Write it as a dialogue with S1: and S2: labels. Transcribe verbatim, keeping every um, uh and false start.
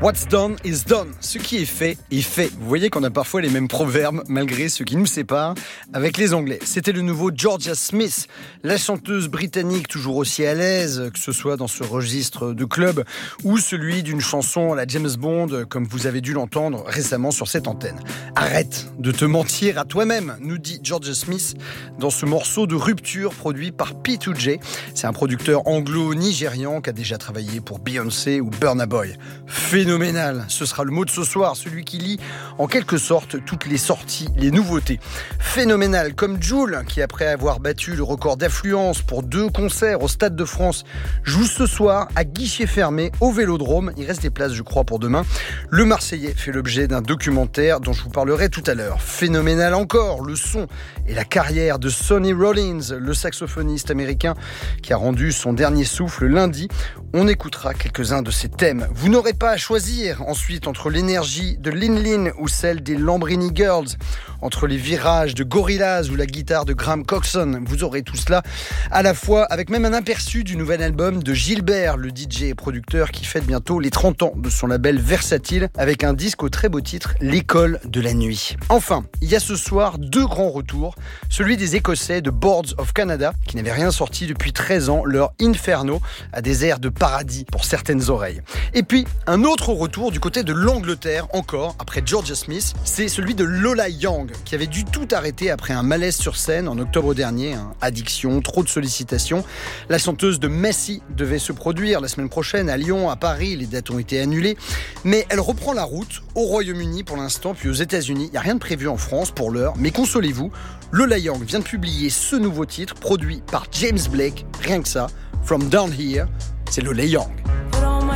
S1: What's done is done. Ce qui est fait est fait. Vous voyez qu'on a parfois les mêmes proverbes, malgré ce qui nous sépare avec les Anglais. C'était le nouveau Jorja Smith, la chanteuse britannique toujours aussi à l'aise, que ce soit dans ce registre de club ou celui d'une chanson à la James Bond, comme vous avez dû l'entendre récemment sur cette antenne. Arrête de te mentir à toi-même, nous dit Jorja Smith dans ce morceau de rupture produit par P deux J. C'est un producteur anglo-nigérian qui a déjà travaillé pour Beyoncé ou Burna Boy. Phénoménal, ce sera le mot de ce soir, celui qui lit en quelque sorte toutes les sorties, les nouveautés. Phénoménal, comme Jul, qui après avoir battu le record d'affluence pour deux concerts au Stade de France, joue ce soir à guichet fermé au Vélodrome. Il reste des places, je crois, pour demain. Le Marseillais fait l'objet d'un documentaire dont je vous parlerai tout à l'heure. Phénoménal encore, le son et la carrière de Sonny Rollins, le saxophoniste américain qui a rendu son dernier souffle lundi. On écoutera quelques-uns de ses thèmes. Vous n'aurez pas à choisir ensuite entre l'énergie de Lin Lin ou celle des Lambrini Girls, entre les virages de Gorillaz ou la guitare de Graham Coxon. Vous aurez tout cela à la fois, avec même un aperçu du nouvel album de Gilbert, le D J et producteur qui fête bientôt les trente ans de son label Versatile, avec un disque au très beau titre L'école de la nuit. Enfin, il y a ce soir deux grands retours, celui des Écossais de Boards of Canada, qui n'avaient rien sorti depuis treize ans, leur Inferno a des airs de paradis pour certaines oreilles. Et puis, un autre retour du côté de l'Angleterre, encore, après Jorja Smith, c'est celui de Lola Young, qui avait dû tout arrêter après un malaise sur scène en octobre dernier. Hein. Addiction, trop de sollicitations. La chanteuse de Messi devait se produire la semaine prochaine à Lyon, à Paris. Les dates ont été annulées. Mais elle reprend la route au Royaume-Uni pour l'instant, puis aux États-Unis. Il n'y a rien de prévu en France pour l'heure, mais consolez-vous, Lola Young vient de publier ce nouveau titre, produit par James Blake. Rien que ça, From Down Here, c'est Lola Young.